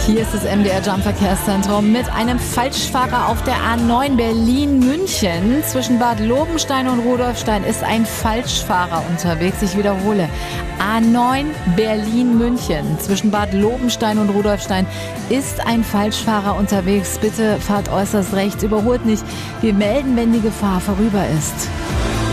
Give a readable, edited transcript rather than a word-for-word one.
Hier ist das MDR Jump Verkehrszentrum mit einem Falschfahrer auf der A9 Berlin-München. Zwischen Bad Lobenstein und Rudolfstein ist ein Falschfahrer unterwegs. Ich wiederhole, A9 Berlin-München. Zwischen Bad Lobenstein und Rudolfstein ist ein Falschfahrer unterwegs. Bitte fahrt äußerst rechts, überholt nicht. Wir melden, wenn die Gefahr vorüber ist.